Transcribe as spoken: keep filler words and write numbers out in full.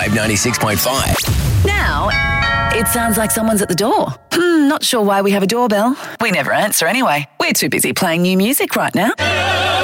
Vibe ninety-six point five. Now, it sounds like someone's at the door. Hmm, not sure why we have a doorbell. We never answer anyway. We're too busy playing new music right now.